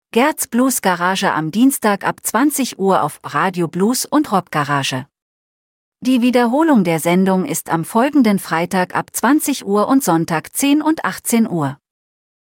Gerds Blues Garage am Dienstag ab 20 Uhr auf Radio Blues und Rock Garage. Die Wiederholung der Sendung ist am folgenden Freitag ab 20 Uhr und Sonntag 10 und 18 Uhr.